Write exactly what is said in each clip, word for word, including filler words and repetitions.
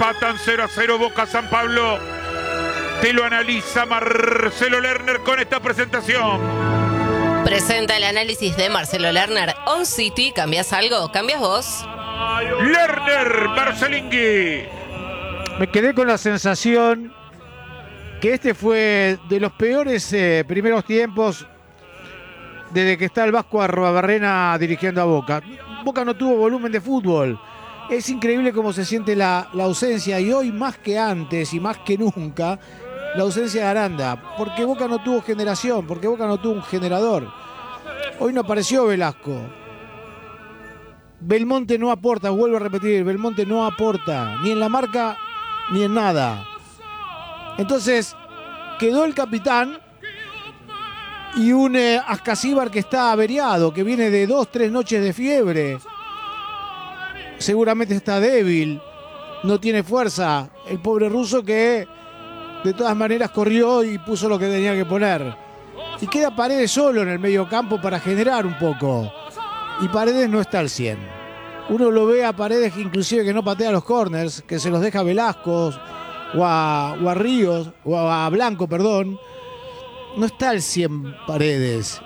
Empatan cero a cero Boca San Pablo. Te lo analiza Marcelo Lerner con esta presentación. Presenta el análisis de Marcelo Lerner. On City, ¿cambias algo? ¿Cambias vos? Lerner, Marcelingui. Me quedé con la sensación que este fue de los peores eh, primeros tiempos desde que está el Vasco Arruabarrena dirigiendo a Boca. Boca no tuvo volumen de fútbol. Es increíble cómo se siente la, la ausencia, y hoy más que antes y más que nunca, la ausencia de Aranda. Porque Boca no tuvo generación, porque Boca no tuvo un generador. Hoy no apareció Velasco. Belmonte no aporta, vuelvo a repetir, Belmonte no aporta, ni en la marca, ni en nada. Entonces, quedó el capitán y un eh, Ascasíbar que está averiado, que viene de dos, tres noches de fiebre. Seguramente está débil, no tiene fuerza. El pobre ruso que de todas maneras corrió y puso lo que tenía que poner. Y queda Paredes solo en el medio campo para generar un poco. Y Paredes no está al cien. Uno lo ve a Paredes inclusive que no patea los corners, que se los deja a Velasco o a, o a Ríos, o a Blanco, perdón. No está al cien Paredes.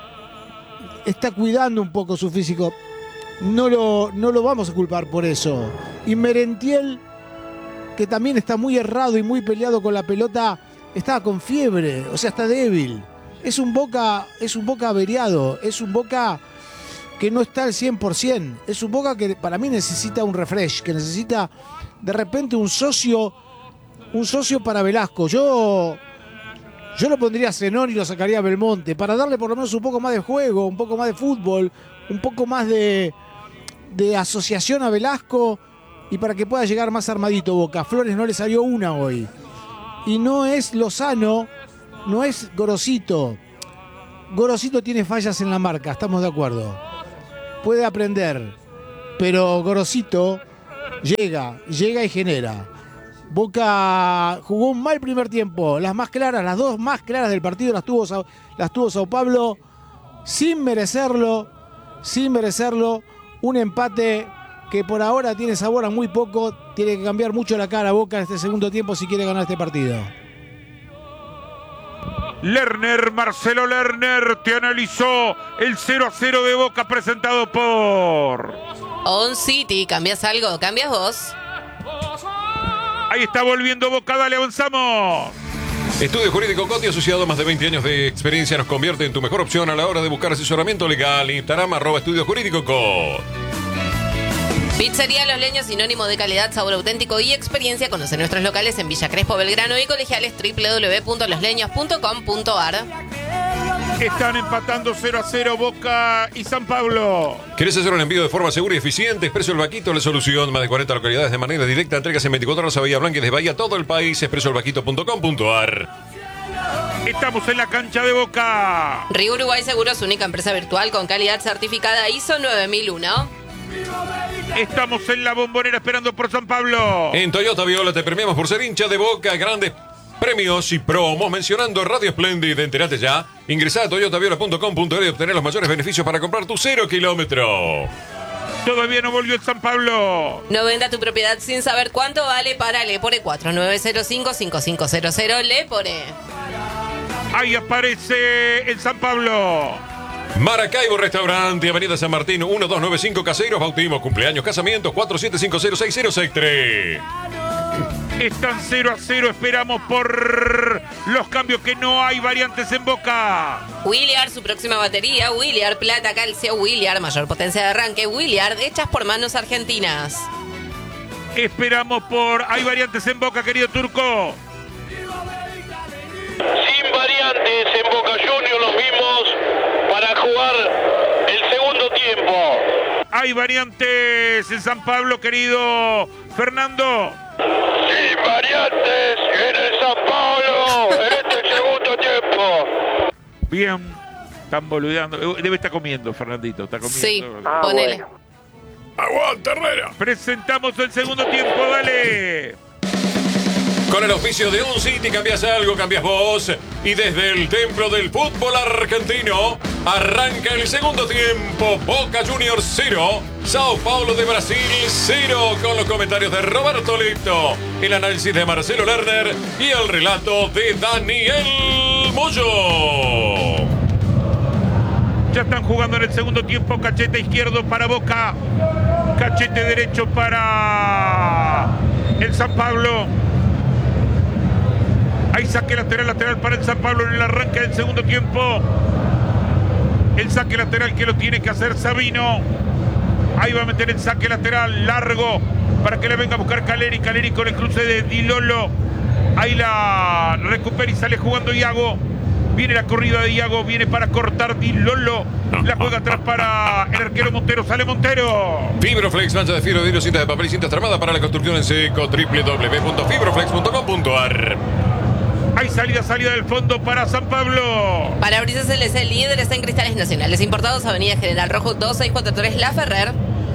Está cuidando un poco su físico. No lo, no lo vamos a culpar por eso. Y Merentiel, que también está muy errado y muy peleado con la pelota, está con fiebre, o sea, está débil. Es un Boca, es un Boca averiado, es un Boca que no está al cien por ciento. Es un Boca que para mí necesita un refresh, que necesita de repente un socio, un socio para Velasco. Yo, yo lo pondría a Zenón y lo sacaría a Belmonte, para darle por lo menos un poco más de juego, un poco más de fútbol, un poco más de, de asociación a Velasco, y para que pueda llegar más armadito Boca. Flores no le salió una hoy. Y no es Lozano, no es Gorosito. Gorosito tiene fallas en la marca, estamos de acuerdo. Puede aprender, pero Gorosito llega, llega y genera. Boca jugó un mal primer tiempo. Las más claras, las dos más claras del partido las tuvo, las tuvo Sao Paulo sin merecerlo, sin merecerlo. Un empate que por ahora tiene sabor a muy poco. Tiene que cambiar mucho la cara a Boca en este segundo tiempo si quiere ganar este partido. Lerner, Marcelo Lerner, te analizó el cero a cero de Boca presentado por On City, ¿cambias algo? ¿Cambias vos? Ahí está volviendo Boca, dale, avanzamos. Estudio Jurídico Coti, asociado a más de veinte años de experiencia, nos convierte en tu mejor opción a la hora de buscar asesoramiento legal. Instagram, arroba Estudio Jurídico Coti. Pizzería Los Leños, sinónimo de calidad, sabor auténtico y experiencia. Conoce nuestros locales en Villa Crespo, Belgrano y Colegiales, doble u doble u doble u punto los leños punto com punto a r. Están empatando cero a cero Boca y San Pablo. ¿Querés hacer un envío de forma segura y eficiente? Expreso El Vaquito, la solución. Más de cuarenta localidades de manera directa. Entregas en veinticuatro horas a Bahía Blanca y desde Bahía todo el país. expreso el vaquito punto com punto a r. Estamos en la cancha de Boca. Río Uruguay Seguros, única empresa virtual con calidad certificada I S O nueve mil uno. Estamos en la Bombonera esperando por San Pablo. En Toyota Viola te premiamos por ser hincha de Boca. Grandes premios y promos mencionando Radio Splendid. Entérate ya. Ingresá a toyota viola punto com punto a r y obtener los mayores beneficios para comprar tu cero kilómetro. Todavía no volvió el San Pablo. No venda tu propiedad sin saber cuánto vale para Lepore cuatro nueve cero cinco cinco cinco cero cero. Lepore. Ahí aparece el San Pablo. Maracaibo Restaurante, Avenida San Martín, uno dos nueve cinco, Caseros, bautismos, cumpleaños, casamientos, cuatro siete cinco cero seis cero seis tres. Están cero a cero, esperamos por los cambios, que no hay variantes en Boca. Williard, su próxima batería. Williard, plata, calcio. Williard, mayor potencia de arranque. Williard, hechas por manos argentinas. Esperamos por... Hay variantes en Boca, querido Turco. Sin variantes en Boca Juniors, los vimos para jugar el segundo tiempo. Hay variantes en San Pablo, querido Fernando. Sin variantes en el San Pablo en este segundo tiempo. Bien, están boludeando. Debe estar comiendo, Fernandito. Está comiendo. Sí, Ah, ponele. bueno. ¡Aguanta, Herrera! Presentamos el segundo tiempo, dale. Con el oficio de On City, cambias algo, cambias vos. Y desde el templo del fútbol argentino, Arranca el segundo tiempo. Boca Juniors cero, Sao Paulo de Brasil cero. Con los comentarios de Roberto Lito, el análisis de Marcelo Lerner y el relato de Daniel Moyo. Ya están jugando en el segundo tiempo. Cachete izquierdo para Boca. Cachete derecho para el San Pablo. Hay saque lateral, lateral para el San Pablo en el arranque del segundo tiempo. El saque lateral que lo tiene que hacer Sabino. Ahí va a meter el saque lateral largo para que le venga a buscar Caleri. Caleri con el cruce de Di Lolo. Ahí la recupera y sale jugando Iago. Viene la corrida de Iago, viene para cortar Di Lolo. La juega atrás para el arquero Montero. Sale Montero. Fibroflex, mancha de fibra, vidrio, cinta de papel y cintas tramadas para la construcción en seco. doble u doble u doble u punto fibroflex punto com punto a r. Hay salida, salida del fondo para San Pablo. Parabrisas L C, líderes en cristales nacionales importados. Avenida General Rojo dos seis cuatro tres, La Ferrer.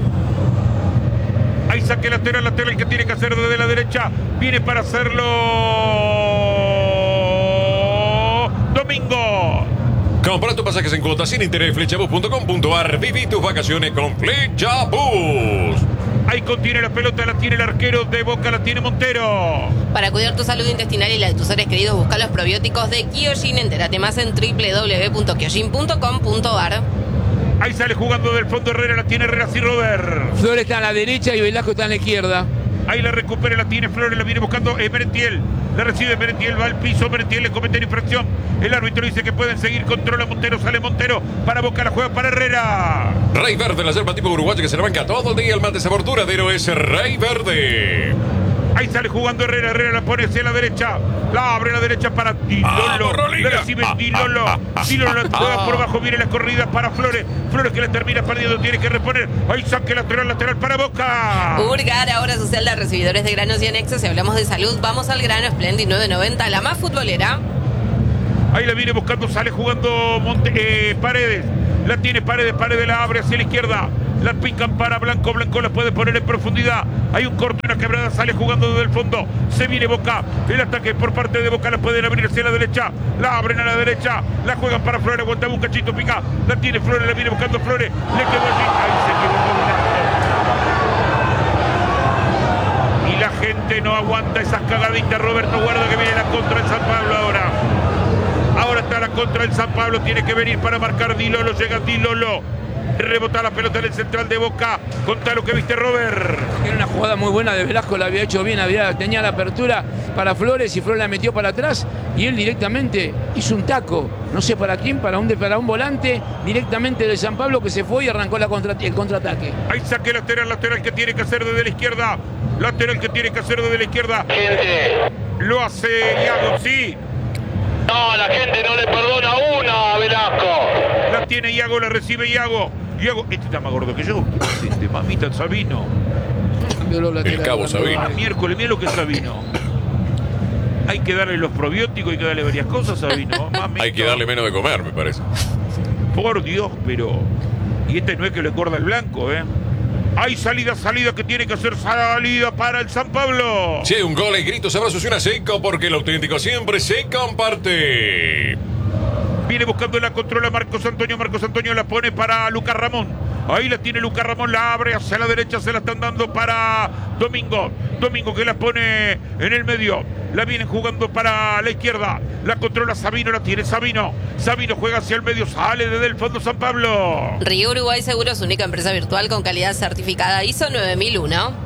Hay saque lateral, lateral que tiene que hacer desde la derecha. Viene para hacerlo Domingo. Compra tus pasajes en cuotas sin interés. Flechabus punto com punto a r. Viví tus vacaciones con Flechabus. Ahí contiene la pelota, la tiene el arquero de Boca, la tiene Montero. Para cuidar tu salud intestinal y la de tus seres queridos, busca los probióticos de Kyojin. Entérate más en doble u doble u doble u punto kyojin punto com punto a r. Ahí sale jugando del fondo Herrera, la tiene Herrera y Robert. Flores está a la derecha y Velasco está a la izquierda. Ahí la recupera, la tiene Flores, la viene buscando eh, Merentiel. La recibe Merentiel, va al piso, Merentiel le comete infracción. El árbitro dice que pueden seguir, controla Montero, sale Montero. Para Boca, la juega para Herrera. Rey Verde, la yerba tipo uruguayo que se la banca todo el día. El mate sabor duradero es Rey Verde. Ahí sale jugando Herrera, Herrera la pone hacia la derecha. La abre a la derecha para Di Lolo. La recibe Di Lolo. Di Lolo la juega por abajo, viene la corrida para Flores. Flores que la termina perdiendo, tiene que reponer. Ahí saque lateral, lateral para Boca. Urgar, ahora social de recibidores de granos y anexos. Si hablamos de salud, vamos al grano. Splendid nueve noventa, la más futbolera. Ahí la viene buscando, sale jugando Monte, eh, Paredes. La tiene Paredes, Paredes la abre hacia la izquierda. La pican para Blanco, Blanco la puede poner en profundidad. Hay un corte, una quebrada, sale jugando desde el fondo. Se viene Boca, el ataque por parte de Boca, la pueden abrir hacia la derecha. La abren a la derecha, la juegan para Flores, aguantaba un cachito, pica. La tiene Flores, la viene buscando Flores. Le quedó allí, ahí se equivocó. Y la gente no aguanta esas cagaditas. Roberto Guarda que viene la contra el San Pablo ahora. Ahora está la contra el San Pablo, tiene que venir para marcar Di Lolo, llega Di Lolo. Rebota la pelota en el central de Boca. Contá lo que viste, Robert. Era una jugada muy buena de Velasco, la había hecho bien, había, tenía la apertura para Flores y Flores la metió para atrás y él directamente hizo un taco, no sé para quién, para un, para un volante directamente del San Pablo que se fue y arrancó la contra, el contraataque. Ahí saque lateral, lateral que tiene que hacer desde la izquierda. Lateral que tiene que hacer desde la izquierda. Gente. Lo hace Iago, sí. No, la gente no le perdona una a Velasco. La tiene Iago, la recibe Iago. Iago, este está más gordo que yo. Este, mamita, Sabino. El cabo Sabino. Ah, miércoles, mira lo que es Sabino. Hay que darle los probióticos, hay que darle varias cosas, Sabino. Mamita. Hay que darle menos de comer, me parece. Por Dios, pero... Y este no es que le corda el blanco, ¿eh? Hay salida, salida que tiene que hacer salida para el San Pablo. Si hay un gol, hay gritos, abrazos y una seco, porque el auténtico siempre se comparte. Viene buscando la controla Marcos Antonio. Marcos Antonio la pone para Lucas Ramón. Ahí la tiene Lucas Ramón, la abre hacia la derecha, se la están dando para Domingo. Domingo que la pone en el medio. La vienen jugando para la izquierda. La controla Sabino, la tiene Sabino. Sabino juega hacia el medio, sale desde el fondo San Pablo. Río Uruguay Seguros, única empresa virtual con calidad certificada I S O nueve mil uno.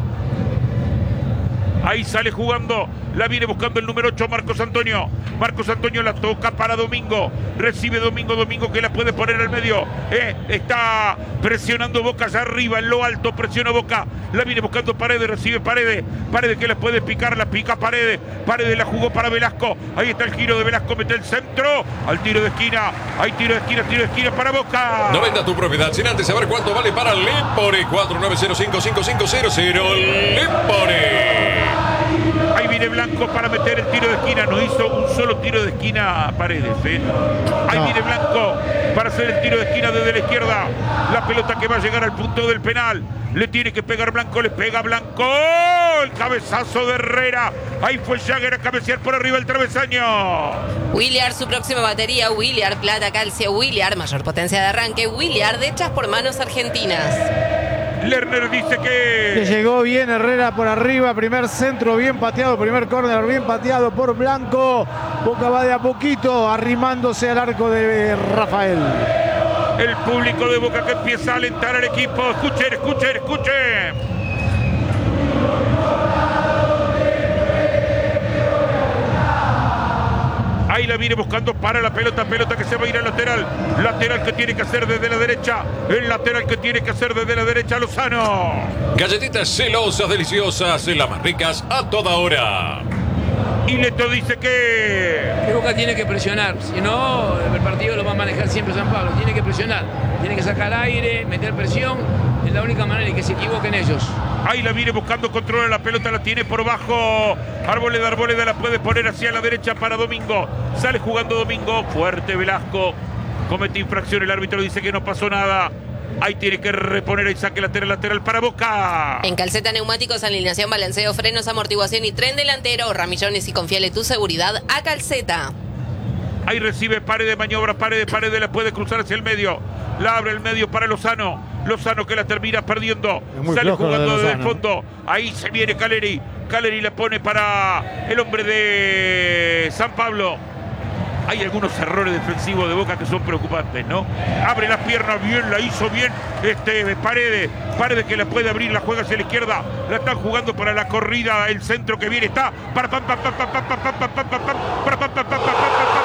Ahí sale jugando, la viene buscando el número ocho, Marcos Antonio. Marcos Antonio la toca para Domingo. Recibe Domingo, Domingo que la puede poner al medio. Eh, está presionando Boca allá arriba, en lo alto, presiona Boca. La viene buscando Paredes, recibe Paredes. Paredes que la puede picar, la pica Paredes. Paredes la jugó para Velasco. Ahí está el giro de Velasco, mete el centro. Al tiro de esquina, hay tiro de esquina, tiro de esquina para Boca. No venda tu propiedad sin antes saber cuánto vale para Lepore. cuatro nueve cero cinco cinco cinco cero cero. Lepore. Ahí viene Blanco para meter el tiro de esquina. No hizo un solo tiro de esquina a Paredes, ¿eh? Ahí No. viene Blanco para hacer el tiro de esquina desde la izquierda. La pelota que va a llegar al punto del penal. Le tiene que pegar Blanco, le pega Blanco. el cabezazo de Herrera. Ahí fue Jagger a cabecear por arriba el travesaño. Williard, su próxima batería. Williard, plata, calcio. Williard, mayor potencia de arranque. Williard, hechas por manos argentinas. Lerner dice que... Que llegó bien Herrera por arriba, primer centro bien pateado, primer córner bien pateado por Blanco. Boca va de a poquito arrimándose al arco de Rafael. El público de Boca que empieza a alentar al equipo. Escuchen, escuchen, escuchen. Ahí la viene buscando para la pelota, pelota que se va a ir al lateral. Lateral que tiene que hacer desde la derecha. El lateral que tiene que hacer desde la derecha, Lozano. Galletitas celosas, deliciosas, las más ricas a toda hora. Y Leto dice que... Que Boca tiene que presionar, si no, el partido lo va a manejar siempre San Pablo. Tiene que presionar, tiene que sacar aire, meter presión. Es la única manera de que se equivoquen ellos. Ahí la viene buscando, controla la pelota, la tiene por bajo. Arboleda, Arboleda la puede poner hacia la derecha para Domingo. Sale jugando Domingo, fuerte Velasco. Comete infracción, el árbitro dice que no pasó nada. Ahí tiene que reponer el saque lateral, lateral para Boca. En Calceta Neumáticos, alineación, balanceo, frenos, amortiguación y tren delantero. Ramillones y confiale tu seguridad a Calceta. Ahí recibe Paredes de maniobra, Paredes, Paredes la puede cruzar hacia el medio. La abre el medio para Lozano. Lozano que la termina perdiendo. Sale jugando desde el fondo. Ahí se viene Caleri. Caleri la pone para el hombre de San Pablo. Hay algunos errores defensivos de Boca que son preocupantes, ¿no? Abre las piernas bien, la hizo bien este Paredes. Paredes que la puede abrir, la juega hacia la izquierda. La están jugando para la corrida, el centro que viene está para pam pam pam pam pam pam pam pam pam pam pam pam pam pam pam pam pam.